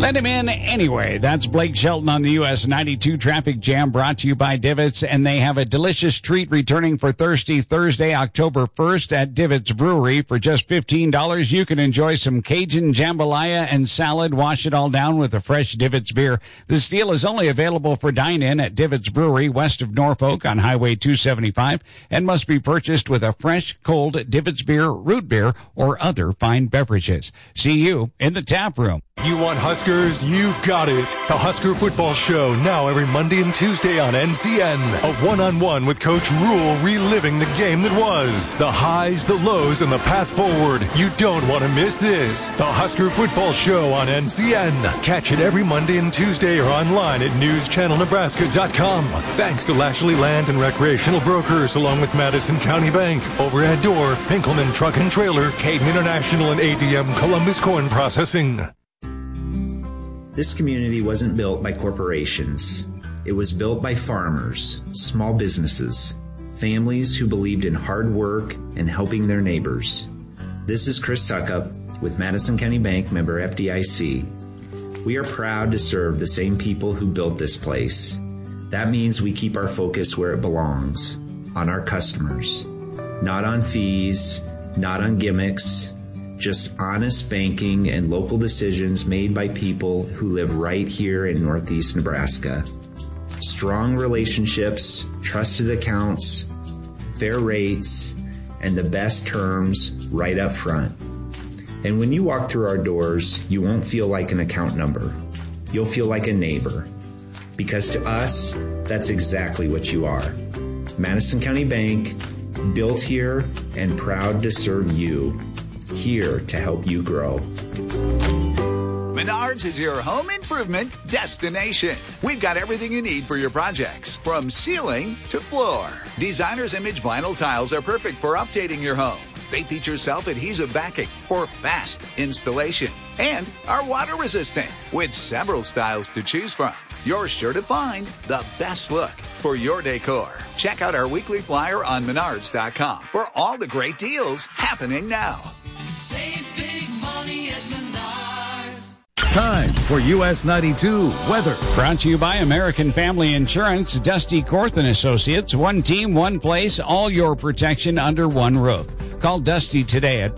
Let him in anyway. That's Blake Shelton on the US 92 Traffic Jam, brought to you by Divots. And they have a delicious treat returning for Thirsty Thursday, October 1st at Divots Brewery. For just $15, you can enjoy some Cajun jambalaya and salad. Wash it all down with a fresh Divots beer. This deal is only available for dine-in at Divots Brewery, west of Norfolk on Highway 275, and must be purchased with a fresh, cold Divots beer, root beer, or other fine beverages. See you in the tap room. You want Huskers? You got it. The Husker Football Show, now every Monday and Tuesday on NCN. A one-on-one with Coach Rule, reliving the game that was. The highs, the lows, and the path forward. You don't want to miss this. The Husker Football Show on NCN. Catch it every Monday and Tuesday or online at newschannelnebraska.com. Thanks to Lashley Land and Recreational Brokers, along with Madison County Bank, Overhead Door, Pinkelman Truck and Trailer, Caden International, and ADM Columbus Corn Processing. This community wasn't built by corporations. It was built by farmers, small businesses, families who believed in hard work and helping their neighbors. This is Chris Suckup with Madison County Bank, member FDIC. We are proud to serve the same people who built this place. That means we keep our focus where it belongs, on our customers. Not on fees, not on gimmicks, just honest banking and local decisions made by people who live right here in Northeast Nebraska. Strong relationships, trusted accounts, fair rates, and the best terms right up front. And when you walk through our doors, you won't feel like an account number. You'll feel like a neighbor. Because to us, that's exactly what you are. Madison County Bank, built here and proud to serve you. Here to help you grow. Menards is your home improvement destination. We've got everything you need for your projects, from ceiling to floor. Designer's Image vinyl tiles are perfect for updating your home. They feature self-adhesive backing for fast installation and are water resistant with several styles to choose from. You're sure to find the best look for your decor. Check out our weekly flyer on Menards.com for all the great deals happening now. Save big money at Menards. Time for US 92 weather. Brought to you by American Family Insurance, Dusty Korth & Associates. One team, one place, all your protection under one roof. Call Dusty today at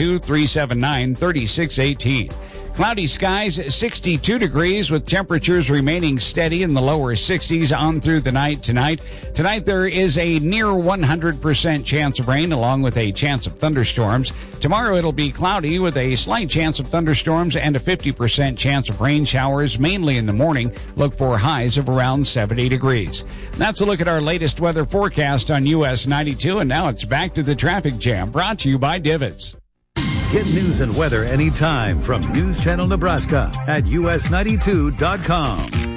402-379-3618. Cloudy skies, 62 degrees with temperatures remaining steady in the lower 60s on through the night tonight. Tonight there is a near 100% chance of rain along with a chance of thunderstorms. Tomorrow it'll be cloudy with a slight chance of thunderstorms and a 50% chance of rain showers mainly in the morning. Look for highs of around 70 degrees. That's a look at our latest weather forecast on US 92, and now it's back to the traffic jam, brought to you by Divots. Get news and weather anytime from News Channel Nebraska at us92.com.